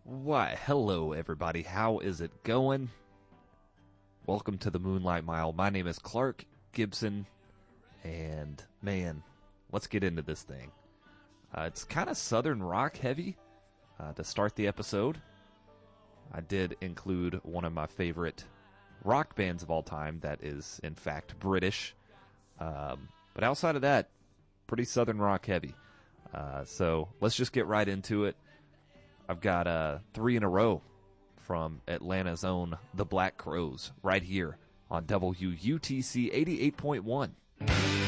Why, hello everybody. How is it going? Welcome to the Moonlight Mile. My name is Clark Gibson, and man, let's get into this thing. It's kind of southern rock heavy to start the episode. I did include one of my favorite rock bands of all time that is, in fact, British. But outside of that, pretty southern rock heavy. So let's just get right into it. I've got 3 in a row from Atlanta's own The Black Crowes right here on WUTC 88.1.